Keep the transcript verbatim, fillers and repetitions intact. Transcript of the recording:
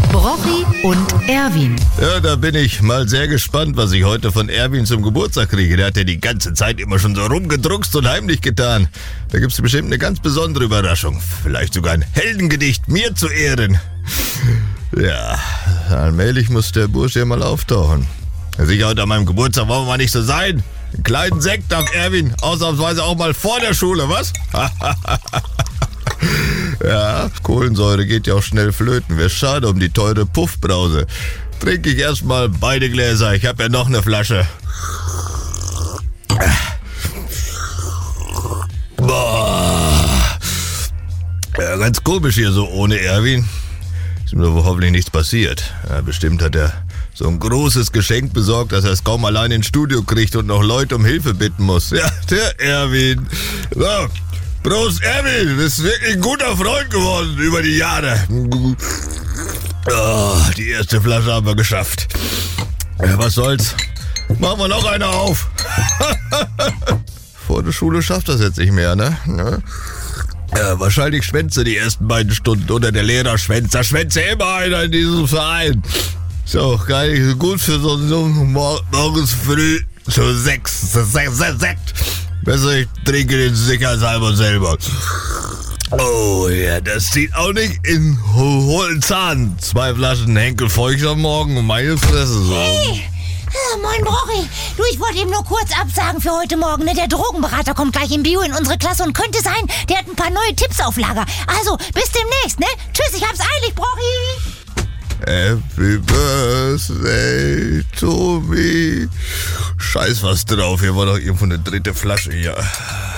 Brochi und Erwin. Ja, da bin ich mal sehr gespannt, was ich heute von Erwin zum Geburtstag kriege. Der hat ja die ganze Zeit immer schon so rumgedruckst und heimlich getan. Da gibt's bestimmt eine ganz besondere Überraschung. Vielleicht sogar ein Heldengedicht mir zu Ehren. Ja, allmählich muss der Bursche ja mal auftauchen. Sicher, heute an meinem Geburtstag wollen wir mal nicht so sein. Einen kleinen Sekt darf Erwin ausnahmsweise auch mal vor der Schule, was? Ja, Kohlensäure geht ja auch schnell flöten. Wäre schade um die teure Puffbrause. Trinke ich erstmal beide Gläser. Ich habe ja noch eine Flasche. Boah. Ja, ganz komisch hier so ohne Erwin. Ist mir doch hoffentlich nichts passiert. Ja, bestimmt hat er so ein großes Geschenk besorgt, dass er es kaum allein ins Studio kriegt und noch Leute um Hilfe bitten muss. Ja, der Erwin. So. Prost, Erwin, du bist wirklich ein guter Freund geworden über die Jahre. Oh, die erste Flasche haben wir geschafft. Ja, was soll's? Machen wir noch eine auf. Vor der Schule schafft das jetzt nicht mehr, ne? Ja, wahrscheinlich schwänze die ersten beiden Stunden oder der Lehrer schwänzt. Da schwänzt ja immer einer in diesem Verein. Ist ja auch gar nicht so gut für so einen Mor- morgens früh so sechs, sechs, sechs, sechs. Besser, ich trinke den sicherheitshalber selber. Oh ja, das zieht auch nicht in ho- hohlen Zahn. Zwei Flaschen Henkel Feucht am Morgen und meine Fresse so. Hey! Ah, moin Brochi. Du, ich wollte eben nur kurz absagen für heute Morgen. Ne? Der Drogenberater kommt gleich im Bio in unsere Klasse und könnte sein, der hat ein paar neue Tipps auf Lager. Also, bis demnächst, ne? Tschüss, ich hab's eilig, Brochi. Happy Birthday to me. Scheiß was drauf, hier war doch irgendwo eine dritte Flasche hier.